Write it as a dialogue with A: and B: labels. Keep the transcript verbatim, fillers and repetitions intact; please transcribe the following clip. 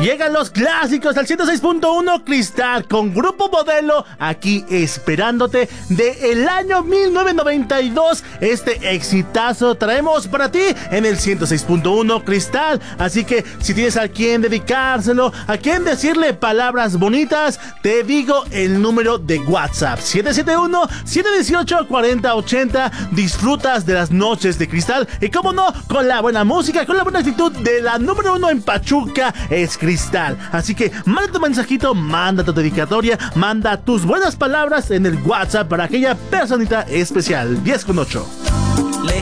A: Llegan los clásicos al ciento seis punto uno Cristal con Grupo Modelo, aquí esperándote de el año mil novecientos noventa y dos. Este exitazo traemos para ti en el ciento seis punto uno Cristal. Así que si tienes a quien dedicárselo, a quien decirle palabras bonitas, te digo el número de WhatsApp: siete siete uno, siete uno ocho, cuatro cero ocho cero. Disfrutas de las noches de Cristal y, como no, con la buena música, con la buena actitud de la número uno en Pachuca, es Cristal. Así que manda tu mensajito, manda tu dedicatoria, manda tus buenas palabras en el WhatsApp para aquella personita especial. diez con ocho.